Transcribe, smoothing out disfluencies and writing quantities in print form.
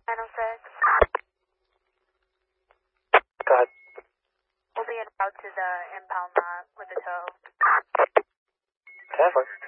906. Go ahead. We'll be en route to the impound lot with the tow. Okay, that works.